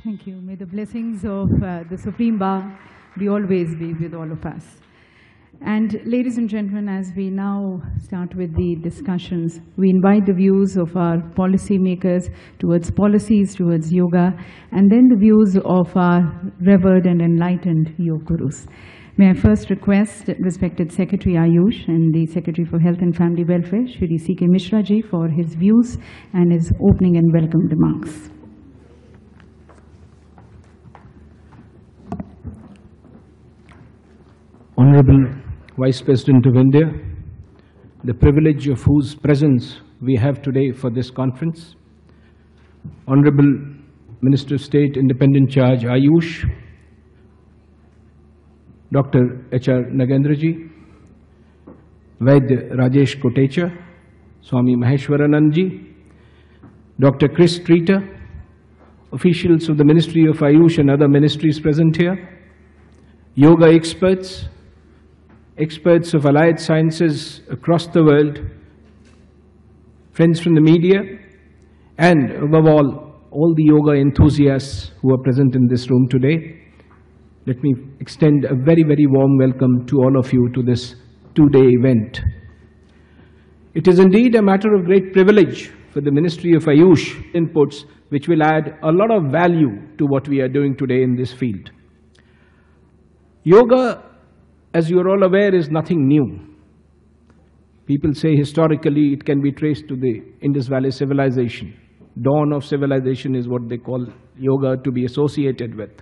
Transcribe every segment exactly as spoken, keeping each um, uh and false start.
Thank you. May the blessings of uh, the Supreme Bar be always be with all of us. And ladies and gentlemen, as we now start with the discussions, we invite the views of our policymakers towards policies, towards yoga, and then the views of our revered and enlightened yoga gurus. May I first request respected Secretary Ayush and the Secretary for Health and Family Welfare, Shri C K Mishra ji, for his views and his opening and welcome remarks. Honorable Vice President of India, the privilege of whose presence we have today for this conference, Honorable Minister of State, Independent Charge Ayush, Doctor H R Nagendra ji, Vaidya Rajesh Kotecha, Swami Maheshwaranand ji, Doctor Chris Streeter, officials of the Ministry of Ayush and other ministries present here, yoga experts, experts of allied sciences across the world, friends from the media, and above all, all the yoga enthusiasts who are present in this room today. Let me extend a very, very warm welcome to all of you to this two-day event. It is indeed a matter of great privilege for the Ministry of Ayush inputs, which will add a lot of value to what we are doing today in this field. Yoga, as you are all aware, is nothing new. People say historically it can be traced to the Indus Valley civilization. Dawn of civilization is what they call yoga to be associated with.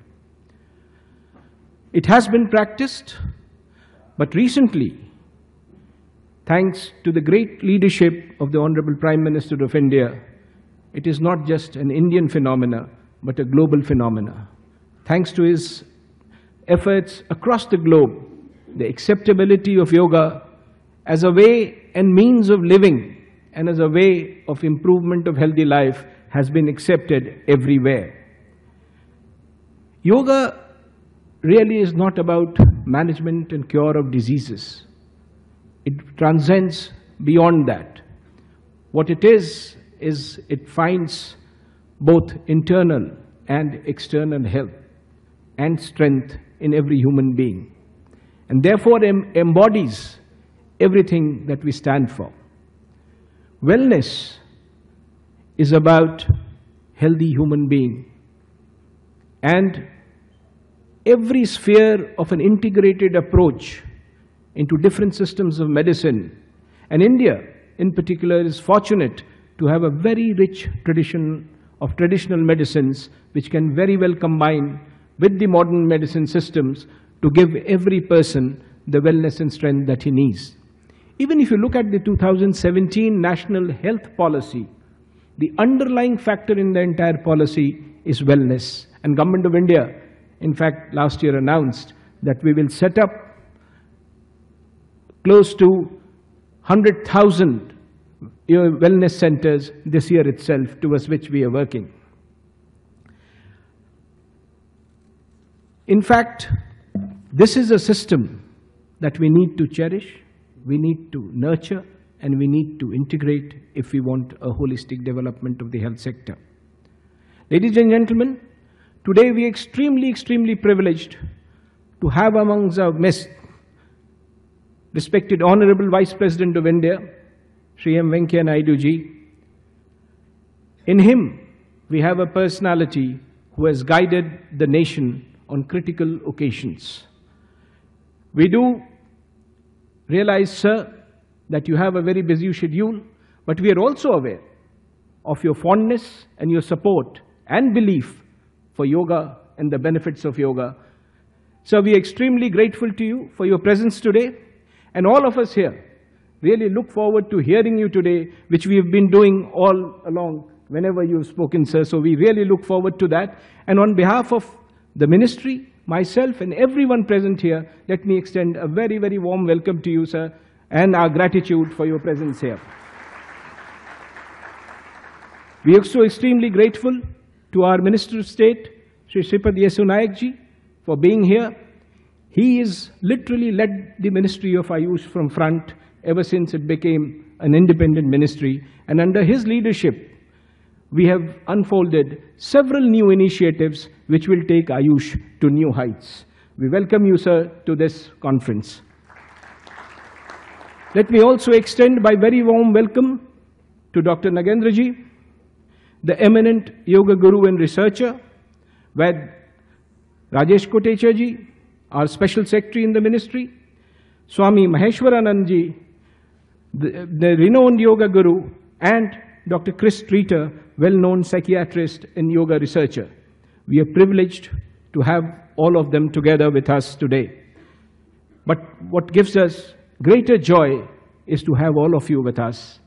It has been practiced, but recently, thanks to the great leadership of the Honorable Prime Minister of India, it is not just an Indian phenomena, but a global phenomena. Thanks to his efforts across the globe, the acceptability of yoga as a way and means of living and as a way of improvement of healthy life has been accepted everywhere. Yoga really is not about management and cure of diseases. It transcends beyond that. What it is, is it finds both internal and external health and strength in every human being, and therefore em embodies everything that we stand for. Wellness is about healthy human being, and every sphere of an integrated approach into different systems of medicine. And India, in particular, is fortunate to have a very rich tradition of traditional medicines, which can very well combine with the modern medicine systems to give every person the wellness and strength that he needs. Even if you look at the two thousand seventeen National Health Policy, the underlying factor in the entire policy is wellness. And Government of India, in fact, last year announced that we will set up close to one hundred thousand wellness centers this year itself, towards which we are working. In fact, this is a system that we need to cherish, we need to nurture, and we need to integrate if we want a holistic development of the health sector. Ladies and gentlemen, today we are extremely, extremely privileged to have amongst our midst respected Honorable Vice President of India, Shri M Venkaiah Naidu ji. In him, we have a personality who has guided the nation on critical occasions. We do realize, sir, that you have a very busy schedule, but we are also aware of your fondness and your support and belief for yoga and the benefits of yoga. So we are extremely grateful to you for your presence today, and all of us here really look forward to hearing you today, which we have been doing all along whenever you have spoken, sir. So we really look forward to that. And on behalf of the ministry, myself, and everyone present here, let me extend a very, very warm welcome to you, sir, and our gratitude for your presence here. We are also extremely grateful to our Minister of State, Shri Shripad Yesu Nayak ji, for being here. He has literally led the Ministry of Ayush from front ever since it became an independent ministry. And under his leadership, we have unfolded several new initiatives which will take Ayush to new heights. We welcome you, sir, to this conference. Let me also extend my very warm welcome to Doctor Nagendraji, the eminent yoga guru and researcher, Ved Rajesh Kotechaji, our special secretary in the ministry, Swami Maheshwaranandji, the, the renowned yoga guru, and Doctor Chris Streeter, well-known psychiatrist and yoga researcher. We are privileged to have all of them together with us today. But what gives us greater joy is to have all of you with us.